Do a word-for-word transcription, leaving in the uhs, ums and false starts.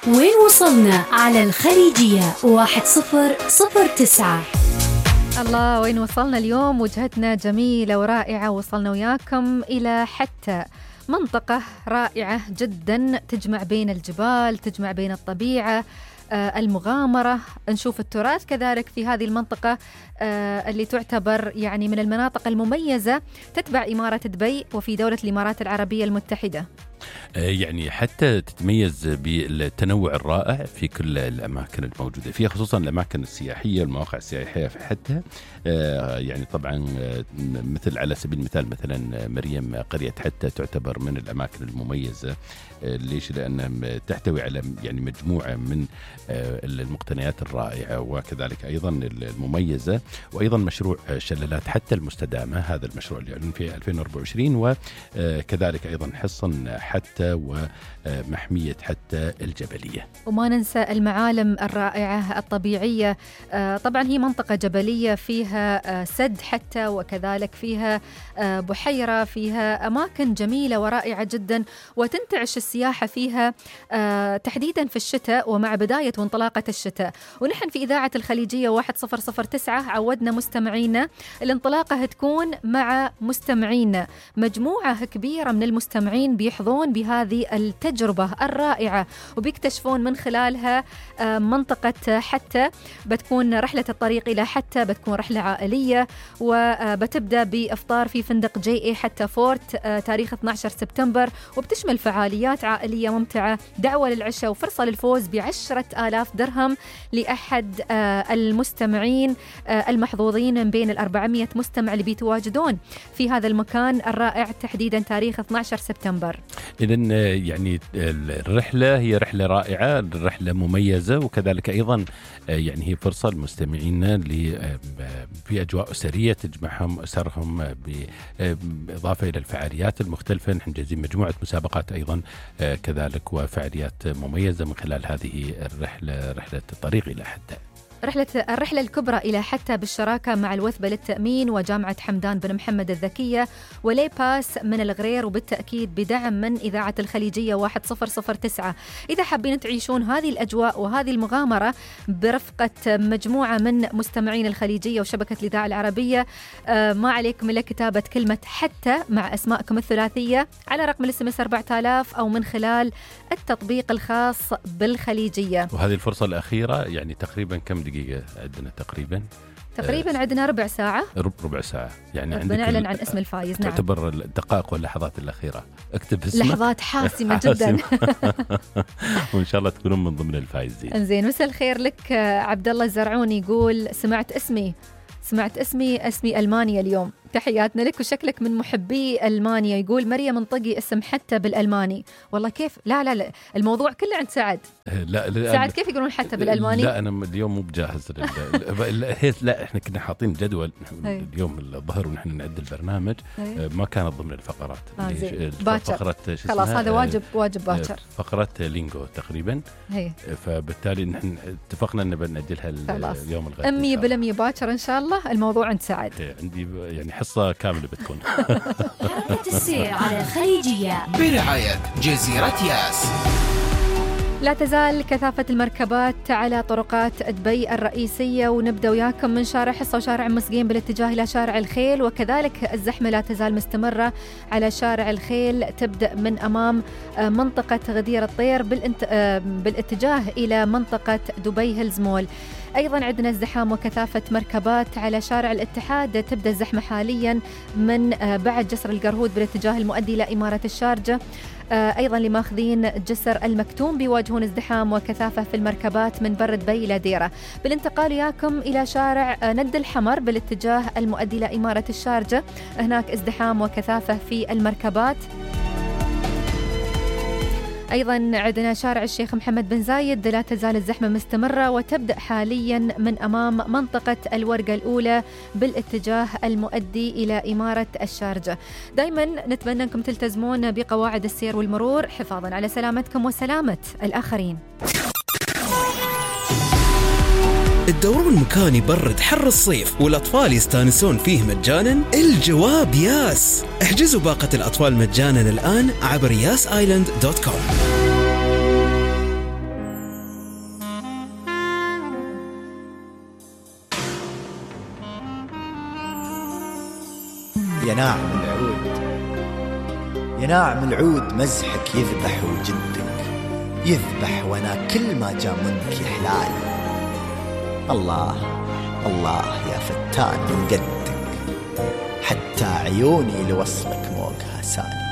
وين وصلنا على الخليجية واحد صفر صفر تسعة. الله، وين وصلنا اليوم؟ وجهتنا جميلة ورائعة. وصلنا وياكم إلى حتى منطقة رائعة جدا تجمع بين الجبال، تجمع بين الطبيعة، آه المغامرة. نشوف التراث كذلك في هذه المنطقة آه اللي تعتبر يعني من المناطق المميزة، تتبع إمارة دبي وفي دولة الإمارات العربية المتحدة. يعني حتى تتميز بالتنوع الرائع في كل الأماكن الموجودة فيها، خصوصا الأماكن السياحية، المواقع السياحية في حتى يعني طبعا مثل على سبيل المثال مثلا مريم، قرية حتى تعتبر من الأماكن المميزة. ليش؟ لأن تحتوي على يعني مجموعة من المقتنيات الرائعة وكذلك أيضا المميزة، وأيضا مشروع شلالات حتى المستدامة، هذا المشروع اللي أعلن في ألفين وأربعة وعشرين، وكذلك أيضا حصن حتى ومحمية حتى الجبلية. وما ننسى المعالم الرائعة الطبيعية. طبعا هي منطقة جبلية فيها سد حتى، وكذلك فيها بحيرة، فيها أماكن جميلة ورائعة جدا، وتنتعش السياحة فيها تحديدا في الشتاء ومع بداية وانطلاقة الشتاء. ونحن في إذاعة الخليجية واحد صفر صفر تسعة عودنا مستمعينا الانطلاقة هتكون مع مستمعينا، مجموعة كبيرة من المستمعين بيحظون بهذه التجربة الرائعة وبيكتشفون من خلالها منطقة حتى. بتكون رحلة الطريق إلى حتى بتكون رحلة عائلية، وبتبدأ بإفطار في فندق جي اي حتى فورت تاريخ اثني عشر سبتمبر، وبتشمل فعاليات عائلية ممتعة، دعوة للعشاء، وفرصة للفوز بعشرة آلاف درهم لأحد المستمعين المحظوظين من بين الأربعمية مستمع اللي بيتواجدون في هذا المكان الرائع تحديدا تاريخ اثني عشر سبتمبر. إذن يعني الرحلة هي رحلة رائعة، الرحلة مميزة، وكذلك أيضا يعني هي فرصة لمستمعينا في أجواء أسرية تجمعهم أسرهم، بإضافة إلى الفعاليات المختلفة. نحن جاهزين مجموعة مسابقات أيضا كذلك وفعاليات مميزة من خلال هذه الرحلة، رحلة الطريق إلى حتى. رحلة الرحلة الكبرى إلى حتى بالشراكة مع الوثبة للتأمين وجامعة حمدان بن محمد الذكية ولي باس من الغرير، وبالتأكيد بدعم من إذاعة الخليجية واحد صفر صفر تسعة. إذا حابين تعيشون هذه الأجواء وهذه المغامرة برفقة مجموعة من مستمعين الخليجية وشبكة الإذاعة العربية، آه ما عليكم إلا كتابة كلمة حتى مع أسماءكم الثلاثية على رقم الاس ام اس أربعة آلاف أو من خلال التطبيق الخاص بالخليجية. وهذه الفرصة الأخيرة يعني تقريبا كم دقيقة عندنا؟ تقريبا تقريبا عندنا ربع ساعة ربع ساعة يعني بنعلن عن اسم الفائز. نعم، تعتبر الدقائق واللحظات الأخيرة. اكتب اسمك، لحظات حاسمة جدا وإن شاء الله تكونون من ضمن الفائزين. انزين، مساء الخير لك عبد الله الزرعوني، يقول سمعت اسمي سمعت اسمي اسمي ألمانيا اليوم، تحياتنا لك وشكلك من محبي ألمانيا. يقول مريم انطقي اسم حتى بالألماني. والله كيف؟ لا لا لا الموضوع كله عند سعد. لا لا سعد كيف يقولون حتى بالألماني؟ لا أنا اليوم مو بجاهز. لا إحنا كنا حاطين جدول اليوم الظهر ونحن نعد البرنامج، ما كانت ضمن الفقرات. فقرة خلاص هذا واجب واجب باكر، فقرة لينجو تقريبا. هي. فبالتالي نحن اتفقنا أن بنأجلها اليوم الغد أمي بالأمي باكر إن شاء الله. الموضوع عند سعد. عندي يعني حصة كاملة بتكون. حركة السير على الخليجية برعاية جزيرة ياس. لا تزال كثافة المركبات على طرقات دبي الرئيسية، ونبدأ وياكم من شارع حصة وشارع مسقين بالاتجاه إلى شارع الخيل، وكذلك الزحمة لا تزال مستمرة على شارع الخيل، تبدأ من أمام منطقة غدير الطير بالاتجاه إلى منطقة دبي هيلز مول. أيضا عندنا ازدحام وكثافة مركبات على شارع الاتحاد، تبدأ الزحمة حاليا من بعد جسر القرهود بالاتجاه المؤدي إلى إمارة الشارجة. أيضا لماخذين جسر المكتوم بيواجهون ازدحام وكثافة في المركبات من بر دبي إلى ديرة. بالانتقال ياكم إلى شارع ند الحمر بالاتجاه المؤدي إلى إمارة الشارجة، هناك ازدحام وكثافة في المركبات. أيضا عندنا شارع الشيخ محمد بن زايد، لا تزال الزحمة مستمرة وتبدأ حاليا من أمام منطقة الورقة الأولى بالاتجاه المؤدي إلى إمارة الشارجة. دايما نتمنى أنكم تلتزمون بقواعد السير والمرور حفاظا على سلامتكم وسلامة الآخرين. الدورون مكان يبرد حر الصيف والأطفال يستانسون فيه مجانا؟ الجواب ياس. احجزوا باقة الأطفال مجانا الآن عبر ياس آيلاند دوت كوم. يا ناعم العود يا ناعم العود، مزحك يذبح وجدك يذبح، وانا كل ما جا منك يحلال. الله الله يا فتان من قدك، حتى عيوني لوصلك موقها سالي.